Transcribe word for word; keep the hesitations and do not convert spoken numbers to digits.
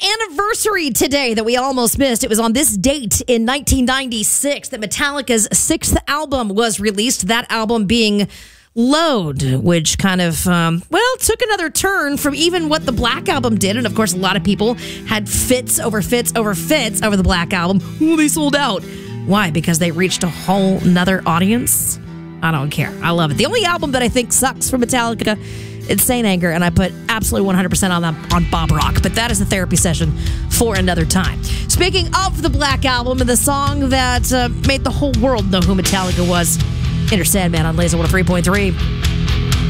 anniversary today that we almost missed. It was on this date in nineteen ninety-six that Metallica's sixth album was released. That album being Load, which kind of, um, well, took another turn from even what the Black Album did. And of course, a lot of people had fits over fits over fits over the Black Album. Ooh, they sold out. Why? Because they reached a whole nother audience? I don't care. I love it. The only album that I think sucks from Metallica, it's Saint Anger, and I put absolutely one hundred percent on that on Bob Rock. But that is a therapy session for another time. Speaking of the Black Album and the song that uh, made the whole world know who Metallica was, Enter Sandman on Laser one oh three point three.